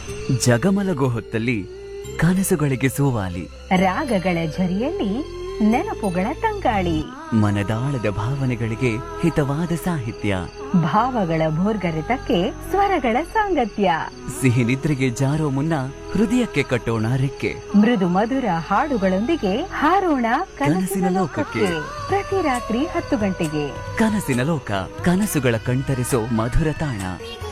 ಜಗಮಲಗೋ ಹೊತ್ತಲ್ಲಿ ಕನಸುಗಳಿಗೆ ಸೋವಾಲಿ, ರಾಗಗಳ ಝರಿಯಲ್ಲಿ ನೆನಪುಗಳ ತಂಗಾಳಿ, ಮನದಾಳದ ಭಾವನೆಗಳಿಗೆ ಹಿತವಾದ ಸಾಹಿತ್ಯ, ಭಾವಗಳ ಭೋರ್ಗರೆತಕ್ಕೆ ಸ್ವರಗಳ ಸಾಂಗತ್ಯ. ಸಿಹಿ ನಿದ್ರೆಗೆ ಜಾರೋ ಮುನ್ನ ಹೃದಯಕ್ಕೆ ಕಟ್ಟೋಣ ರೆಕ್ಕೆ, ಮೃದು ಮಧುರ ಹಾಡುಗಳೊಂದಿಗೆ ಹಾರೋಣ ಕನಸಿನ ಲೋಕಕ್ಕೆ. ಪ್ರತಿ ರಾತ್ರಿ 10 ಗಂಟೆಗೆ ಕನಸಿನ ಲೋಕ, ಕನಸುಗಳ ಕಣ್ತರಿಸೋ ಮಧುರ ತಾಣ.